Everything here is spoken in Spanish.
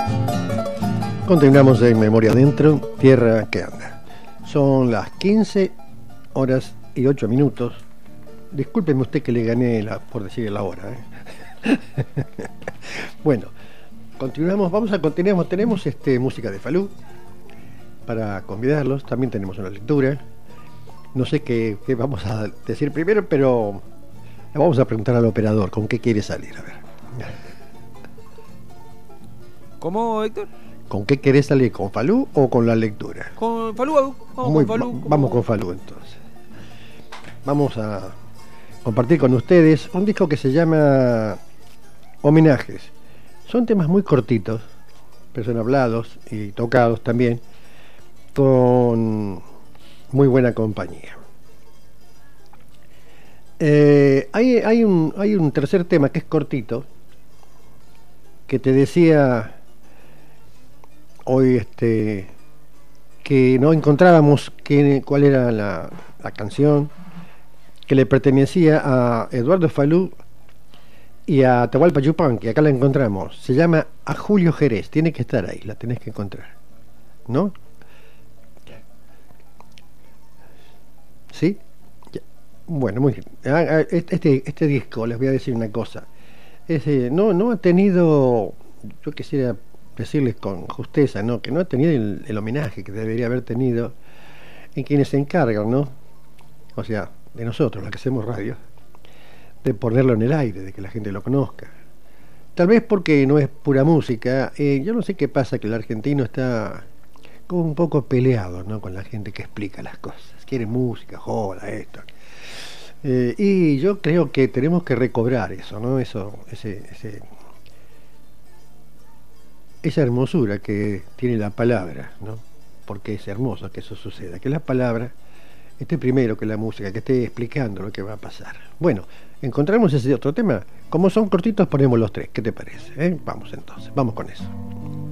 Continuamos en Memoria Adentro, Tierra que Anda. Son las 15 horas y 8 minutos. Discúlpeme usted que le gané por decir la hora. Bueno, continuamos, tenemos música de Falú para convidarlos. También tenemos una lectura. No sé qué vamos a decir primero, pero le vamos a preguntar al operador con qué quiere salir. A ver. ¿Cómo, Héctor? ¿Con qué querés salir? ¿Con Falú o con la lectura? Con Falú, vamos con Falú. Vamos con Falú entonces. Vamos a compartir con ustedes un disco que se llama Homenajes. Son temas muy cortitos, pero son hablados y tocados también, con muy buena compañía. Hay un tercer tema que es cortito, que te decía hoy que no encontrábamos cuál era la canción, que le pertenecía a Eduardo Falú y a Atahualpa Yupanqui. Acá la encontramos, se llama A Julio Jerez. Tiene que estar ahí, la tenés que encontrar, ¿no? ¿Sí? Bueno, muy bien. Este disco, les voy a decir una cosa, no ha tenido, yo quisiera decirles con justeza, ¿no?, que no ha tenido el homenaje que debería haber tenido en quienes se encargan, ¿no?, o sea, de nosotros, los que hacemos radio, de ponerlo en el aire, de que la gente lo conozca. Tal vez porque no es pura música. Yo no sé qué pasa, que el argentino está como un poco peleado, ¿no?, con la gente que explica las cosas. Quiere música, joda, esto. Y yo creo que tenemos que recobrar eso, ¿no?, esa hermosura que tiene la palabra, ¿no?, porque es hermoso que eso suceda, que la palabra esté primero que la música, que esté explicando lo que va a pasar. Bueno, encontramos ese otro tema. Como son cortitos, ponemos los tres. ¿Qué te parece? Vamos entonces, vamos con eso.